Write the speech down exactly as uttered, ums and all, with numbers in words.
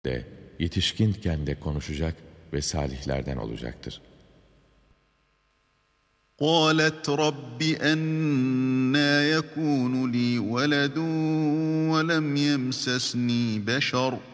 de yetişkinken de konuşacak ve salihlerden olacaktır. قالت رب أنى يكون لي ولد ولم يمسسني بشر